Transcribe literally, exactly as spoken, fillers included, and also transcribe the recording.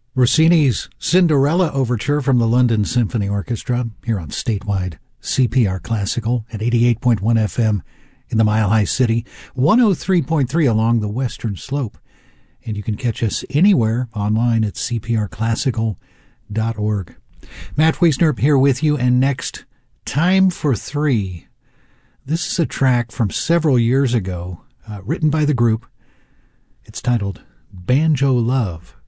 Rossini's Cinderella Overture from the London Symphony Orchestra here on statewide C P R Classical at eighty-eight point one F M in the Mile High City, one oh three point three along the Western Slope. And you can catch us anywhere online at c p r classical dot org. Matt Wiesnerp here with you, and next, Time for Three. This is a track from several years ago, uh, written by the group. It's titled Banjo Love.